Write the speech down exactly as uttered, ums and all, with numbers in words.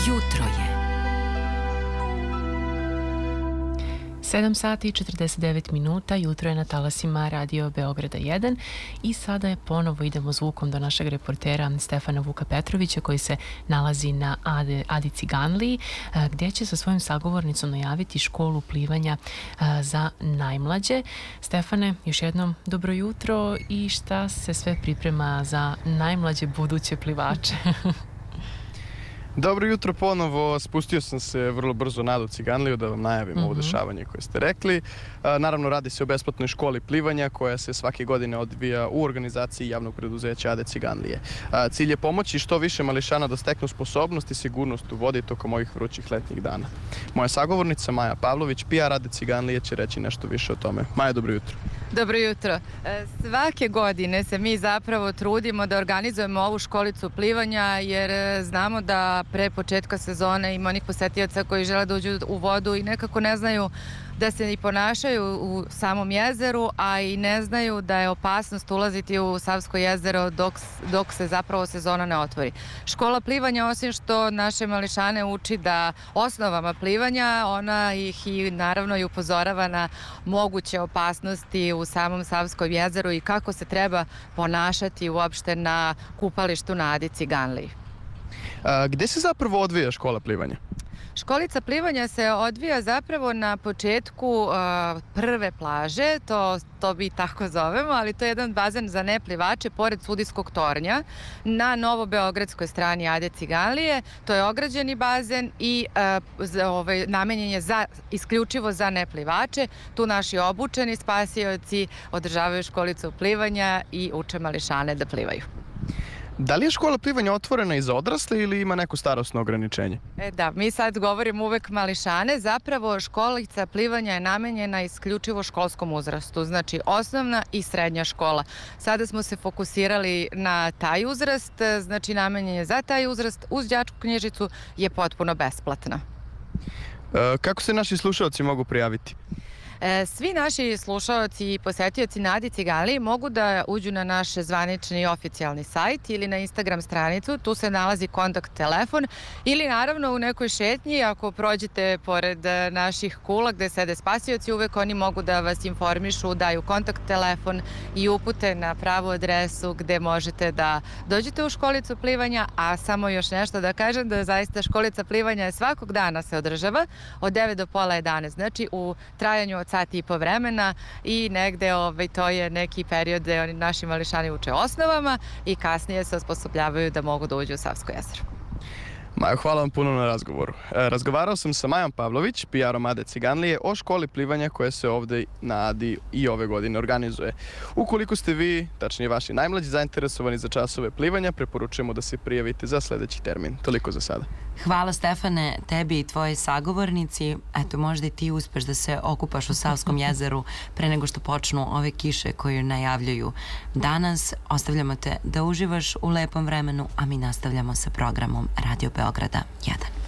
Jutro je. sedam sati i četrdeset devet minuta, jutro je na talasima Radio Beograda jedan i sada je ponovo idemo zvukom do našeg reportera Stefana Vuka Petrovića koji se nalazi na Ade, Adi Ciganliji gdje će sa svojim sagovornicom najaviti školu plivanja za najmlađe. Stefane, još jednom dobro jutro i šta se sve priprema za najmlađe buduće plivače? Dobro jutro ponovo, spustio sam se vrlo brzo na Adu Ciganliju da vam najavim mm-hmm. ovo dešavanje koje ste rekli. A, naravno radi se o besplatnoj školi plivanja koja se svake godine odvija u organizaciji javnog preduzeća Ade Ciganlije. A, cilj je pomoći što više mališana da steknu sposobnost i sigurnost u vodi tokom ovih vrućih letnjih dana. Moja sagovornica Maja Pavlović, P R Ade Ciganlije, će reći nešto više o tome. Maja, dobro jutro. Dobro jutro. Svake godine se mi zapravo trudimo da organizujemo ovu školicu plivanja jer znamo da pre početka sezone ima onih posetioca koji žele da uđu u vodu i nekako ne znaju da se i ponašaju u samom jezeru, a i ne znaju da je opasnost ulaziti u Savsko jezero dok, dok se zapravo sezona ne otvori. Škola plivanja, osim što naše mališane uči da osnovama plivanja, ona ih i naravno i upozorava na moguće opasnosti u samom Savskom jezeru i kako se treba ponašati uopšte na kupalištu na Adi Ciganliji. A, gde se zapravo odvija škola plivanja? Školica plivanja se odvija zapravo na početku uh, prve plaže, to, to mi tako zovemo, ali to je jedan bazen za neplivače pored Sudijskog tornja na novobeogradskoj strani Ade Ciganlije. To je ograđeni bazen i uh, za, ovaj, namenjen je za, isključivo za neplivače. Tu naši obučeni spasioci održavaju školicu plivanja i uče mališane da plivaju. Da li je škola plivanja otvorena i za odrasle ili ima neko starosno ograničenje? E da, mi sad govorimo uvek mališane, zapravo školica plivanja je namenjena isključivo školskom uzrastu, znači osnovna i srednja škola. Sada smo se fokusirali na taj uzrast, znači namenjen je za taj uzrast, uz đačku knjižicu je potpuno besplatna. E, kako se naši slušalci mogu prijaviti? Svi naši slušaoci i posetioci na Adi Ciganliji mogu da uđu na naš zvanični oficijalni sajt ili na Instagram stranicu, tu se nalazi kontakt telefon ili naravno u nekoj šetnji ako prođete pored naših kula gde sede spasioci, uvek oni mogu da vas informišu, daju kontakt telefon i upute na pravu adresu gde možete da dođete u školicu plivanja, a samo još nešto da kažem da zaista školica plivanja svakog dana se održava od devet do pola jedanaest, znači u trajanju od sati i po vremena i negde ovaj, to je neki period gde oni naši mališani uče osnovama i kasnije se osposobljavaju da mogu da uđu u Savsko jezero. Majo, hvala vam puno na razgovoru. E, razgovarao sam sa Majom Pavlović, P R-om Ade Ciganlije, o školi plivanja koja se ovde na Adi i ove godine organizuje. Ukoliko ste vi, tačnije vaši najmlađi, zainteresovani za časove plivanja, preporučujemo da se prijavite za sledeći termin. Toliko za sada. Hvala Stefane, tebi i tvojoj sagovornici. Eto, možda i ti uspeš da se okupaš u Savskom jezeru pre nego što počnu ove kiše koje najavljuju danas. Ostavljamo te da uživaš u lepom vremenu, a mi nastavljamo sa programom Radio Beograda jedan.